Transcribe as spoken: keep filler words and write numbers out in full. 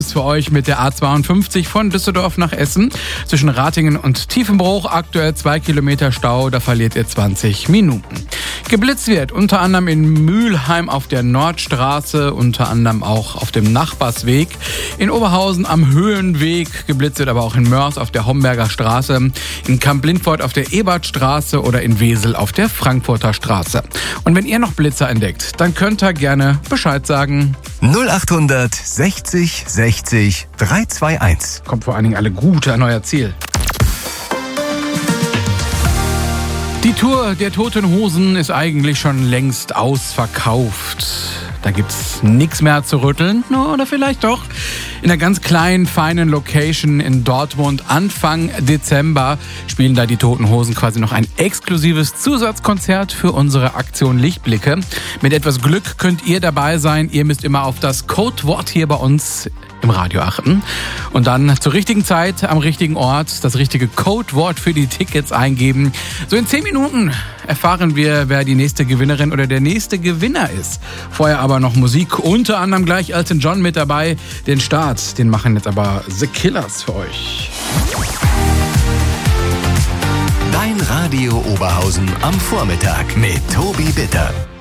es für euch mit der A zweiundfünfzig von Düsseldorf nach Essen. Zwischen Ratingen und Tiefenbruch aktuell zwei Kilometer Stau, da verliert ihr zwanzig Minuten. Geblitzt wird unter anderem in Mülheim auf der Nordstraße, unter anderem auch auf dem Nachbarsweg. In Oberhausen am Höhenweg, geblitzt wird aber auch in Mörs auf der Homberger Straße, in Kamp-Lindfort auf der Ebertstraße oder in Wesel auf der Frankfurter Straße. Und wenn ihr noch Blitzer entdeckt, dann könnt ihr gerne Bescheid sagen. null achthundert sechzig sechzig dreihunderteinundzwanzig. Kommt vor allen Dingen alle gut an euer Ziel. Die Tour der Toten Hosen ist eigentlich schon längst ausverkauft. Da gibt's nichts mehr zu rütteln, oder vielleicht doch. In einer ganz kleinen, feinen Location in Dortmund Anfang Dezember spielen da die Toten Hosen quasi noch ein exklusives Zusatzkonzert für unsere Aktion Lichtblicke. Mit etwas Glück könnt ihr dabei sein. Ihr müsst immer auf das Codewort hier bei uns im Radio achten und dann zur richtigen Zeit am richtigen Ort das richtige Codewort für die Tickets eingeben. So in zehn Minuten erfahren wir, wer die nächste Gewinnerin oder der nächste Gewinner ist. Vorher aber noch Musik, unter anderem gleich Elton John mit dabei. Den Start, den machen jetzt aber The Killers für euch. Dein Radio Oberhausen am Vormittag mit Tobi Bitter.